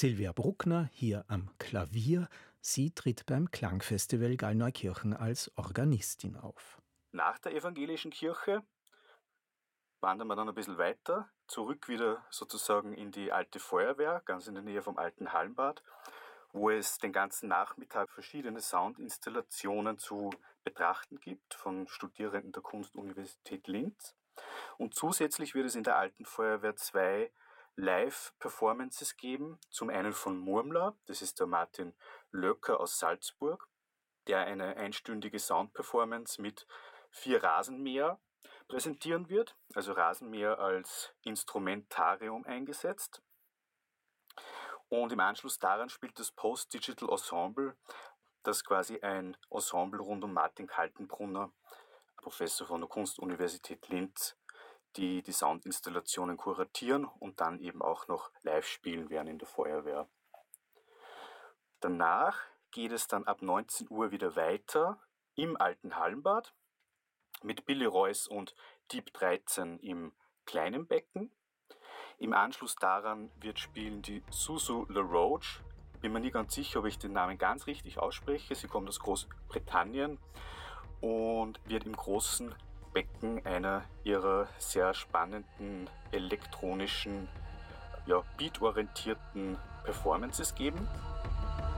Silvia Bruckner hier am Klavier. Sie tritt beim Klangfestival Gallneukirchen als Organistin auf. Nach der evangelischen Kirche wandern wir dann ein bisschen weiter, zurück wieder sozusagen in die alte Feuerwehr, ganz in der Nähe vom alten Hallenbad, wo es den ganzen Nachmittag verschiedene Soundinstallationen zu betrachten gibt von Studierenden der Kunstuniversität Linz. Und zusätzlich wird es in der alten Feuerwehr 2 Live-Performances geben. Zum einen von Murmler, das ist der Martin Löcker aus Salzburg, der eine einstündige Soundperformance mit 4 Rasenmäher präsentieren wird, also Rasenmäher als Instrumentarium eingesetzt. Und im Anschluss daran spielt das Post-Digital Ensemble, das quasi ein Ensemble rund um Martin Kaltenbrunner, Professor von der Kunstuniversität Linz, die Soundinstallationen kuratieren und dann eben auch noch live spielen werden in der Feuerwehr. Danach geht es dann ab 19 Uhr wieder weiter im alten Hallenbad mit Billy Reuss und Deep 13 im kleinen Becken. Im Anschluss daran wird spielen die Suzu Le Roach. Bin mir nie ganz sicher, ob ich den Namen ganz richtig ausspreche. Sie kommt aus Großbritannien und wird im großen Becken einer ihrer sehr spannenden elektronischen, beatorientierten Performances geben.